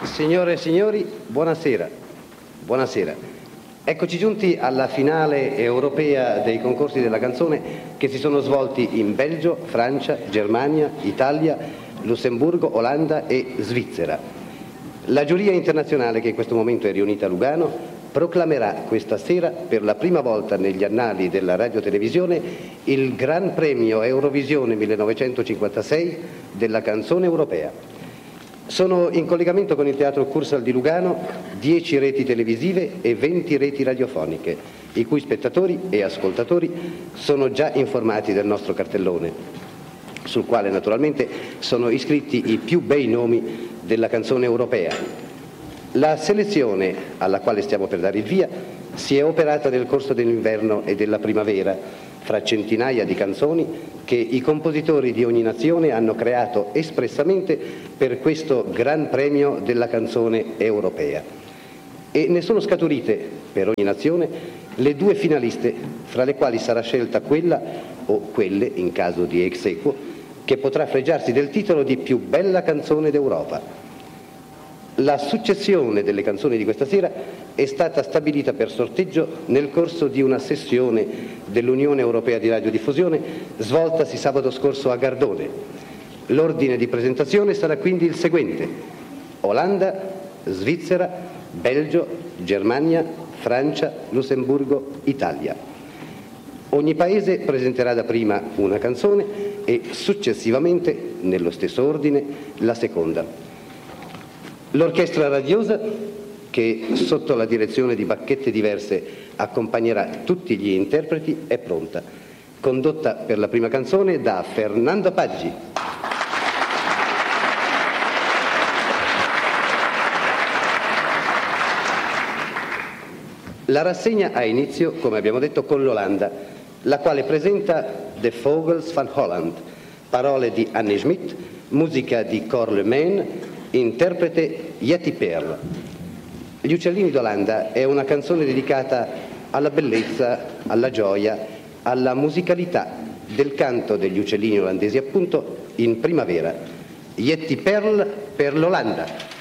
Signore e signori, buonasera. Buonasera. Eccoci giunti alla finale europea dei concorsi della canzone che si sono svolti in Belgio, Francia, Germania, Italia, Lussemburgo, Olanda e Svizzera. La giuria internazionale che in questo momento è riunita a Lugano proclamerà questa sera per la prima volta negli annali della radiotelevisione il Gran Premio Eurovisione 1956 della canzone europea. Sono in collegamento con il Teatro Cursal di Lugano 10 reti televisive e 20 reti radiofoniche, i cui spettatori e ascoltatori sono già informati del nostro cartellone, sul quale naturalmente sono iscritti i più bei nomi della canzone europea. La selezione alla quale stiamo per dare il via si è operata nel corso dell'inverno e della primavera, fra centinaia di canzoni che i compositori di ogni nazione hanno creato espressamente per questo Gran Premio della canzone europea. E ne sono scaturite, per ogni nazione, le 2 finaliste, fra le quali sarà scelta quella, o quelle, in caso di ex aequo, che potrà fregiarsi del titolo di più bella canzone d'Europa. La successione delle canzoni di questa sera è stata stabilita per sorteggio nel corso di una sessione dell'Unione Europea di Radiodiffusione svoltasi sabato scorso a Gardone. L'ordine di presentazione sarà quindi il seguente: Olanda, Svizzera, Belgio, Germania, Francia, Lussemburgo, Italia. Ogni paese presenterà dapprima una canzone e successivamente, nello stesso ordine, la seconda. L'orchestra radiosa, che sotto la direzione di bacchette diverse accompagnerà tutti gli interpreti, è pronta, condotta per la prima canzone da Fernando Paggi. La rassegna ha inizio, come abbiamo detto, con l'Olanda, la quale presenta The Vogels van Holland, parole di Anne Schmidt, musica di Cor Le Main, interprete Yeti Perl. Gli uccellini d'Olanda è una canzone dedicata alla bellezza, alla gioia, alla musicalità del canto degli uccellini olandesi, appunto in primavera. Yeti Perl per l'Olanda.